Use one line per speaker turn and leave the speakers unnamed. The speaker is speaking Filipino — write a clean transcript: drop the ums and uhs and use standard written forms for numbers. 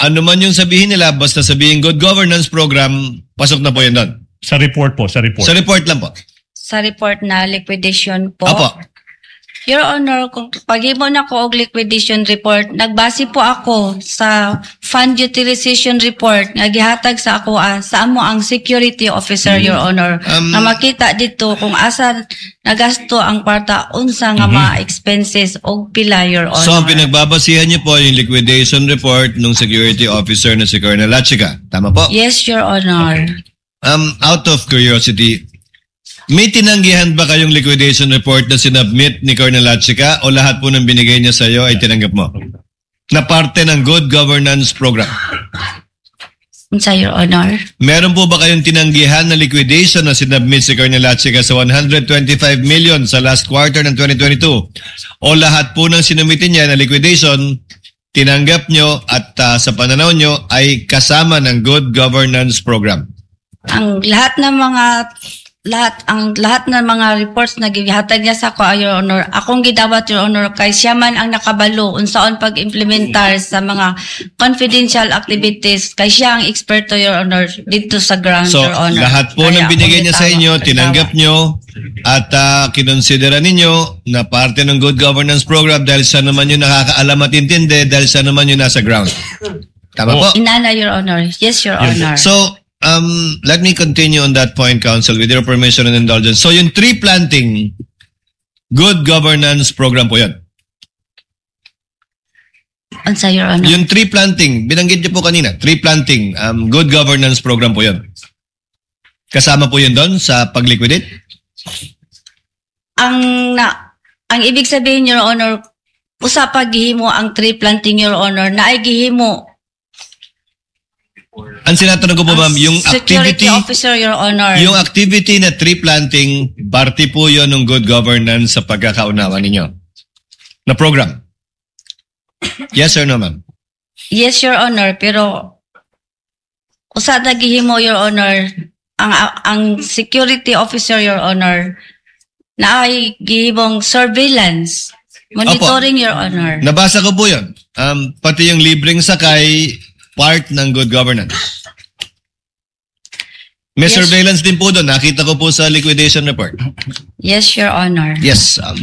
ano man yung sabihin nila, basta sabihin good governance program, pasok na po yan doon.
Sa report po, sa report.
Sa report lang po.
Sa report na liquidation po.
Apo.
Your Honor, kung paghimo na ko og liquidation report, nagbase po ako sa fund utilization report nga gihatag sa ako sa amo ang security officer, Your Honor. Na makita dito kung asa nagasto ang kwarta unsa nga mga expenses og pila, Your Honor.
So, ang pinagbabasihan niyo po yung liquidation report ng security officer na si Colonel Lachica. Tama po?
Yes, Your Honor.
Out of curiosity, may tinanggihan ba kayong liquidation report na sinubmit ni Colonel Lachica o lahat po ng binigay niya sa iyo ay tinanggap mo? Na parte ng good governance program.
Unsa, Your Honor?
Meron po ba kayong tinanggihan na liquidation na sinubmit si Colonel Lachica sa 125 million sa last quarter ng 2022? O lahat po ng sinumitin niya na liquidation, tinanggap nyo at sa pananaw nyo ay kasama ng good governance program?
Ang lahat ng mga reports na gihatag niya sa ako, Your Honor, akong gidawat, Your Honor, kay siya man ang nakabalo unsaon pag-implementar sa mga confidential activities, kay siya ang eksperto, Your Honor, dito sa ground,
So,
Your Honor.
lahat po ng binigay niya sa inyo, tinanggap nyo at kinonsidera ninyo na parte ng good governance program dahil siya naman yung nakakaalam at intindi, dahil siya naman yung nasa ground. Tama po?
Inana, Your Honor. Yes, Your Honor.
So, let me continue on that point, Counsel, with your permission and indulgence. So, yung tree planting, good governance program po yun.
Unsa, Your Honor?
Yung tree planting, binanggit niyo po kanina, tree planting, good governance program po yun. Kasama po yun doon sa pag-liquidate?
Ang ibig sabihin, Your Honor, usa pa gihimo ang tree planting, Your Honor, na ay gihimo
Ang sinatanong ko po, ma'am, yung
security
activity,
officer, Your Honor.
yung activity na tree planting, parte po yun ng good governance sa pagkakaunawa ninyo na program. Yes or no, ma'am?
Yes, Your Honor, pero usa na gihimo, Your Honor, ang security officer, Your Honor, na ay gihimong surveillance, monitoring, Your Honor.
Nabasa ko po yun. Pati yung libreng sakay, part ng good governance. May
Yes.
surveillance din po doon. Nakita ko po sa liquidation report.
Yes, Your Honor.
Yes.